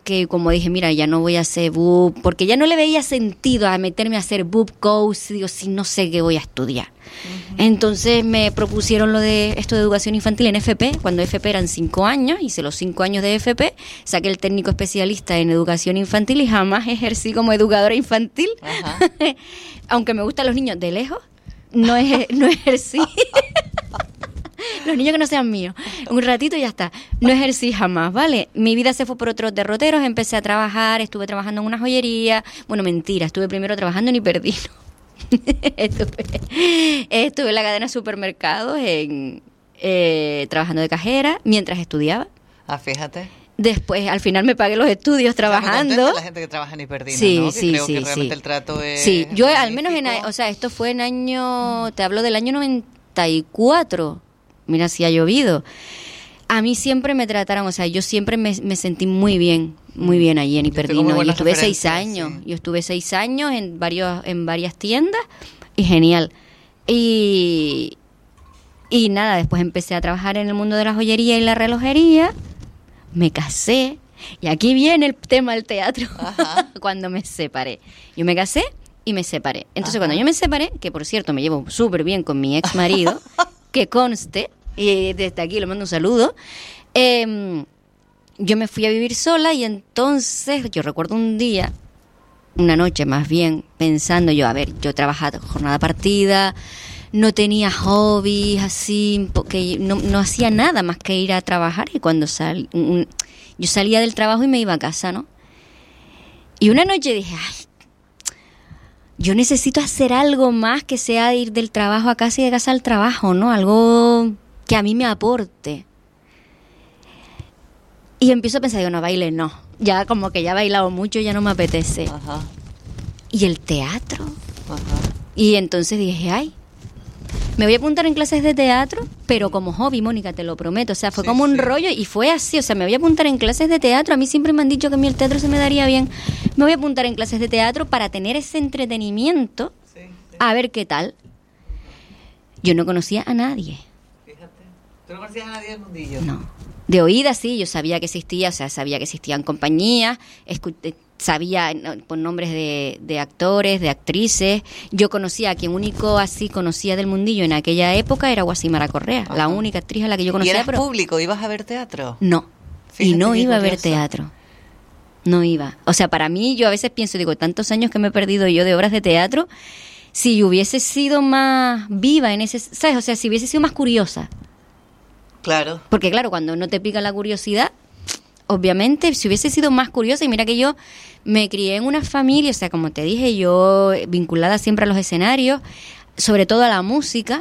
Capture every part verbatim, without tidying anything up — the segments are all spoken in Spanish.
que como dije, mira, ya no voy a hacer boob, porque ya no le veía sentido a meterme a hacer boob coach, digo, si no sé qué voy a estudiar. Uh-huh. Entonces me propusieron lo de esto de educación infantil en F P, cuando F P eran cinco años, hice los cinco años de F P, saqué el técnico especialista en educación infantil y jamás ejercí como educadora infantil, uh-huh. Aunque me gustan los niños de lejos, no, es, no ejercí. Los niños que no sean míos. Un ratito y ya está. No ejercí jamás, ¿vale? Mi vida se fue por otros derroteros. Empecé a trabajar, estuve trabajando en una joyería. Bueno, mentira, estuve primero trabajando en Hiperdino. estuve, estuve en la cadena de supermercados, en, eh, trabajando de cajera, mientras estudiaba. Ah, fíjate. Después, al final me pagué los estudios trabajando. La gente que trabaja en Hiperdino, sí, ¿no? Que sí, creo sí, que realmente sí. el trato es Sí, yo magnífico. Al menos en, o sea, esto fue en año, te hablo del año noventa y cuatro. Mira si ha llovido. A mí siempre me trataron, o sea, yo siempre me, me sentí muy bien, muy bien allí en Hiperdino. Yo estuve seis años, sí. Yo estuve seis años en varios, en varias tiendas y genial. Y, y nada, después empecé a trabajar en el mundo de la joyería y la relojería. Me casé y aquí viene el tema del teatro. Ajá. Cuando me separé. Yo me casé y me separé. Entonces, ajá, cuando yo me separé, que por cierto me llevo súper bien con mi ex marido, que conste, y desde aquí le mando un saludo, eh, yo me fui a vivir sola y entonces yo recuerdo un día, una noche más bien, pensando yo, a ver, yo trabajaba jornada partida, no tenía hobbies así, porque no, no hacía nada más que ir a trabajar y cuando sal, un, yo salía del trabajo y me iba a casa, ¿no? Y una noche dije, ay, yo necesito hacer algo más que sea ir del trabajo a casa y de casa al trabajo, ¿no? Algo que a mí me aporte. Y empiezo a pensar, digo, no, baile no. Ya como que ya he bailado mucho, ya no me apetece. Ajá. Y el teatro. Ajá. Y entonces dije, ay, me voy a apuntar en clases de teatro, pero como hobby, Mónica, te lo prometo. O sea, fue sí, como un sí. rollo y fue así. O sea, me voy a apuntar en clases de teatro. A mí siempre me han dicho que a mí el teatro se me daría bien. Me voy a apuntar en clases de teatro para tener ese entretenimiento, sí, sí. A ver qué tal. Yo no conocía a nadie. Fíjate. ¿Tú no conocías a nadie del mundillo? No. De oída sí, yo sabía que existía, o sea, sabía que existían compañías, escu- sabía no, por nombres de, de actores, de actrices. Yo conocía, a quien único así conocía del mundillo en aquella época era Guasimara Correa, ajá, la única actriz a la que yo conocía. ¿Y eras pero público? ¿Ibas a ver teatro? No, fíjate, y no iba a ver teatro. No iba. O sea, para mí, yo a veces pienso, digo, tantos años que me he perdido yo de obras de teatro, si hubiese sido más viva en ese, ¿sabes? O sea, si hubiese sido más curiosa. Claro. Porque claro, cuando no te pica la curiosidad, obviamente, si hubiese sido más curiosa, y mira que yo me crié en una familia, o sea, como te dije, yo vinculada siempre a los escenarios, sobre todo a la música,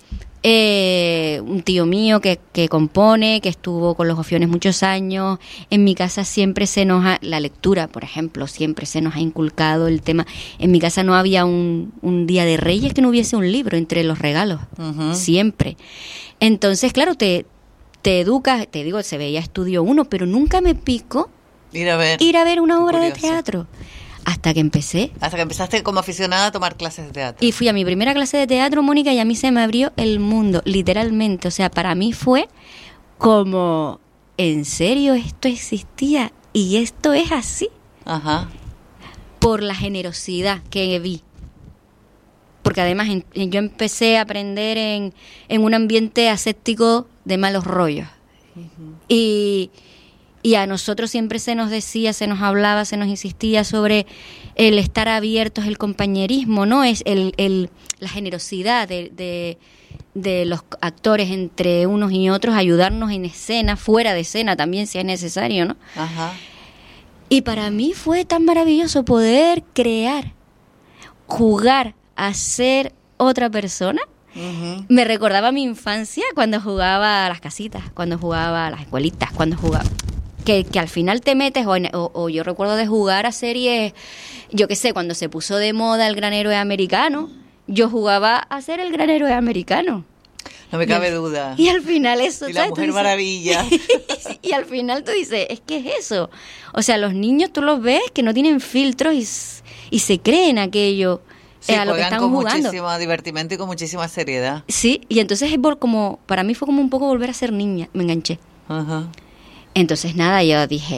eh, un tío mío que, que compone, que estuvo con los Gofiones muchos años, en mi casa siempre se nos ha, la lectura, por ejemplo, siempre se nos ha inculcado el tema, en mi casa no había un, un día de Reyes que no hubiese un libro entre los regalos, uh-huh, siempre. Entonces, claro, te... te educas, te digo, se veía Estudio uno, pero nunca me pico ir a ver, ir a ver una obra curioso. de teatro. Hasta que empecé. Hasta que empezaste como aficionada a tomar clases de teatro. Y fui a mi primera clase de teatro, Mónica, y a mí se me abrió el mundo, literalmente. O sea, para mí fue como, ¿en serio esto existía? Y esto es así. Ajá. Por la generosidad que vi. Porque además en, yo empecé a aprender en, en un ambiente aséptico de malos rollos. Uh-huh. Y, y a nosotros siempre se nos decía, se nos hablaba, se nos insistía sobre el estar abiertos, el compañerismo, ¿no? Es el, el, la generosidad de, de, de los actores entre unos y otros, ayudarnos en escena, fuera de escena también si es necesario, ¿no? Ajá. Y para mí fue tan maravilloso poder crear, jugar, a ser otra persona. Uh-huh. Me recordaba mi infancia cuando jugaba a las casitas, cuando jugaba a las escuelitas, cuando jugaba que, que al final te metes o, o, o yo recuerdo de jugar a series, yo qué sé, cuando se puso de moda el Gran Héroe Americano, yo jugaba a ser el Gran Héroe Americano. No me cabe y al, duda. Y al final eso... Y la Mujer dices, Maravilla. Y al final tú dices, es que es eso. O sea, los niños tú los ves que no tienen filtros y, y se creen aquello... Sí, a lo que están con jugando. Muchísimo divertimento y con muchísima seriedad. Sí, y entonces es como, para mí fue como un poco volver a ser niña, me enganché. Uh-huh. Entonces nada, yo dije,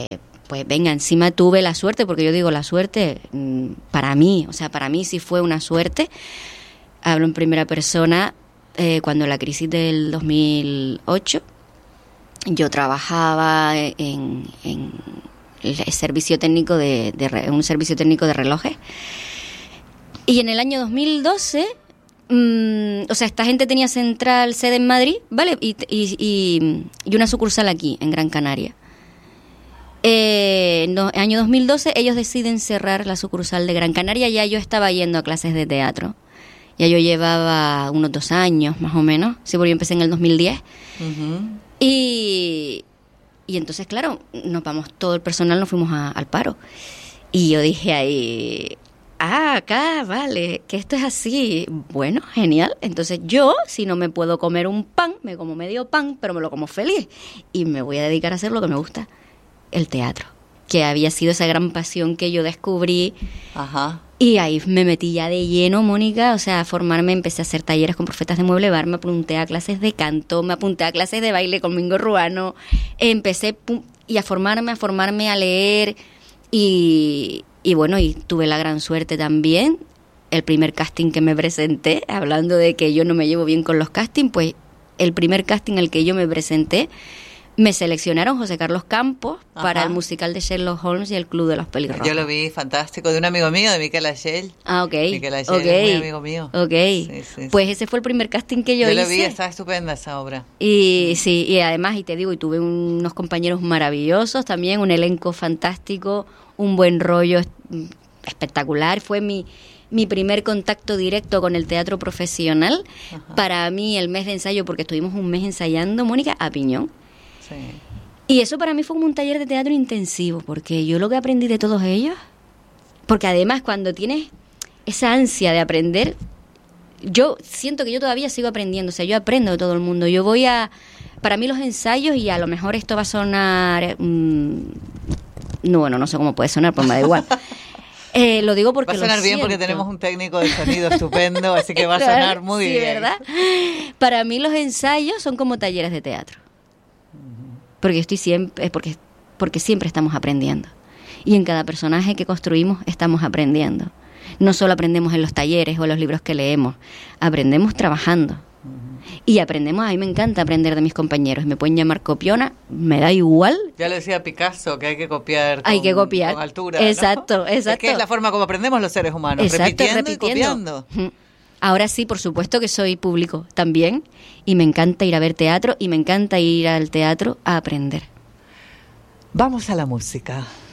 pues venga, encima tuve la suerte, porque yo digo la suerte, mmm, para mí, o sea, para mí sí fue una suerte. Hablo en primera persona, eh, cuando la crisis del dos mil ocho, yo trabajaba en, en el servicio técnico de, de un servicio técnico de relojes, y en el año dos mil doce, mmm, o sea, esta gente tenía central, sede en Madrid, ¿vale? Y, y, y, y una sucursal aquí, en Gran Canaria. Eh, en el año dos mil doce ellos deciden cerrar la sucursal de Gran Canaria. Ya yo estaba yendo a clases de teatro. Ya yo llevaba unos dos años, más o menos. Sí, porque yo empecé en el dos mil diez. Uh-huh. Y, y entonces, claro, nos vamos, todo el personal nos fuimos a, al paro. Y yo dije ahí, ah, acá, vale, que esto es así. Bueno, genial. Entonces yo, si no me puedo comer un pan, me como medio pan, pero me lo como feliz. Y me voy a dedicar a hacer lo que me gusta, el teatro. Que había sido esa gran pasión que yo descubrí. Ajá. Y ahí me metí ya de lleno, Mónica, o sea, a formarme, empecé a hacer talleres con profetas de mueble bar, me apunté a clases de canto, me apunté a clases de baile con Mingo Ruano, empecé pum, y a formarme, a formarme, a leer, y, y bueno, y tuve la gran suerte también, el primer casting que me presenté, hablando de que yo no me llevo bien con los castings, pues el primer casting al que yo me presenté, me seleccionaron José Carlos Campos. Ajá. Para el musical de Sherlock Holmes y el Club de los Pelirrojos. Yo lo vi, fantástico, de un amigo mío, de Miquel Agell. Ah, ok. Miquel Agell okay. es muy amigo mío. Ok. Sí, sí, pues sí. Ese fue el primer casting que yo, yo hice. Yo lo vi, estaba estupenda esa obra. Y sí, y además, y te digo, y tuve unos compañeros maravillosos también, un elenco fantástico, un buen rollo espectacular. Fue mi... mi primer contacto directo con el teatro profesional. Ajá. Para mí el mes de ensayo, porque estuvimos un mes ensayando, Mónica, a piñón. Sí. Y eso para mí fue como un taller de teatro intensivo, porque yo lo que aprendí de todos ellos, porque además cuando tienes esa ansia de aprender, yo siento que yo todavía sigo aprendiendo, o sea, yo aprendo de todo el mundo. Yo voy a, para mí los ensayos, y a lo mejor esto va a sonar, mmm, no, bueno, no sé cómo puede sonar, pues me da igual. Eh, lo digo porque va a sonar lo bien siento. Porque tenemos un técnico de sonido estupendo, así que va a sonar muy sí, bien. ¿Verdad? Para mí los ensayos son como talleres de teatro. Porque estoy siempre, porque, porque siempre estamos aprendiendo. Y en cada personaje que construimos estamos aprendiendo. No solo aprendemos en los talleres o en los libros que leemos, aprendemos trabajando. Y aprendemos, a mí me encanta aprender de mis compañeros. Me pueden llamar copiona, me da igual. Ya lo decía Picasso, que hay que copiar con, hay que copiar. con altura. Exacto, ¿no? exacto. Es que es la forma como aprendemos los seres humanos, exacto, repitiendo, repitiendo y copiando. Ahora sí, por supuesto que soy público también, y me encanta ir a ver teatro, y me encanta ir al teatro a aprender. Vamos a la música.